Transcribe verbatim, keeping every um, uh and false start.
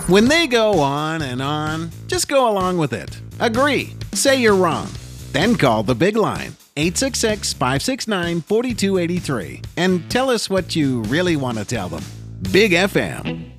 When they go on and on, just go along with it. Agree. Say you're wrong. Then call the big line, eight six six, five six nine, four two eight three, and tell us what you really want to tell them. Big F M.